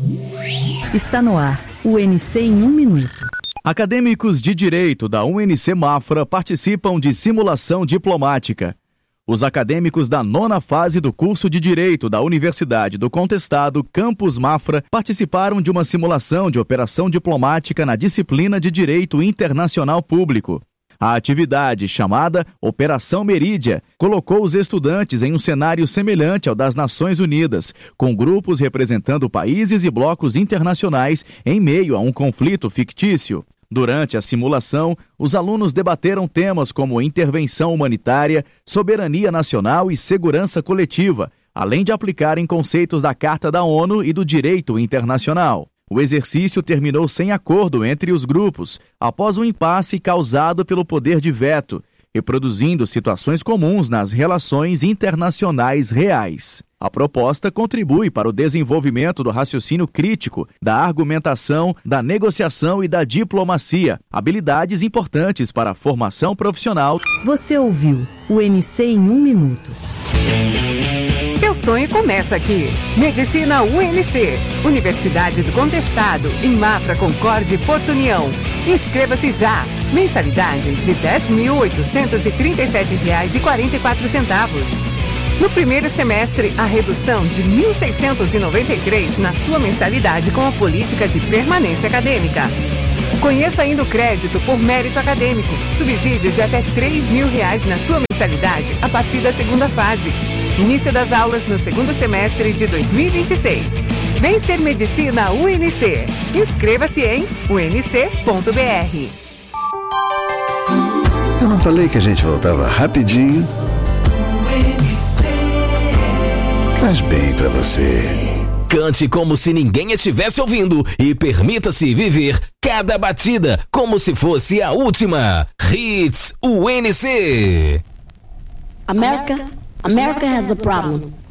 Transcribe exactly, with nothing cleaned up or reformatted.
Está no ar, o U N C em um minuto. Acadêmicos de Direito da U N C Mafra participam de simulação diplomática. Os acadêmicos da nona fase do curso de Direito da Universidade do Contestado, Campus Mafra, participaram de uma simulação de operação diplomática na disciplina de Direito Internacional Público. A atividade, chamada Operação Merídia, colocou os estudantes em um cenário semelhante ao das Nações Unidas, com grupos representando países e blocos internacionais em meio a um conflito fictício. Durante a simulação, os alunos debateram temas como intervenção humanitária, soberania nacional e segurança coletiva, além de aplicarem conceitos da Carta da ONU e do direito internacional. O exercício terminou sem acordo entre os grupos, após um impasse causado pelo poder de veto, reproduzindo situações comuns nas relações internacionais reais. A proposta contribui para o desenvolvimento do raciocínio crítico, da argumentação, da negociação e da diplomacia, habilidades importantes para a formação profissional. Você ouviu o U N C em um minuto. Seu sonho começa aqui. Medicina U N C, Universidade do Contestado, em Mafra, Concórdia e Porto União. Inscreva-se já. Mensalidade de dez mil oitocentos e trinta e sete reais e quarenta e quatro centavos. No primeiro semestre, a redução de mil seiscentos e noventa e três reais na sua mensalidade com a política de permanência acadêmica. Conheça ainda o crédito por mérito acadêmico, subsídio de até três mil reais na sua mensalidade a partir da segunda fase. Início das aulas no segundo semestre de dois mil e vinte e seis. Vem ser Medicina U N C. Inscreva-se em u n c ponto b r. Eu não falei que a gente voltava rapidinho? Faz bem pra você. Cante como se ninguém estivesse ouvindo e permita-se viver cada batida como se fosse a última. Hits U N C. America, America has a problem.